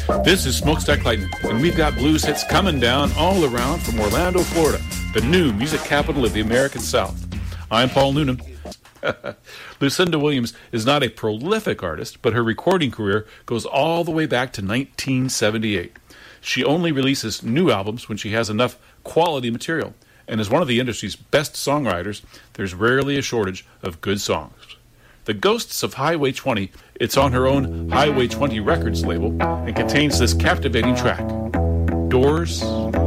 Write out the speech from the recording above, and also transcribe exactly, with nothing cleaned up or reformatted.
This is Smokestack Lightning, and we've got blues hits coming down all around from Orlando, Florida, the new music capital of the American South. I'm Paul Noonan. Lucinda Williams is not a prolific artist, but her recording career goes all the way back to nineteen seventy-eight. She only releases new albums when she has enough quality material, and as one of the industry's best songwriters, there's rarely a shortage of good songs. The Ghosts of Highway twenty, it's on her own Highway twenty Records label, and contains this captivating track, Doors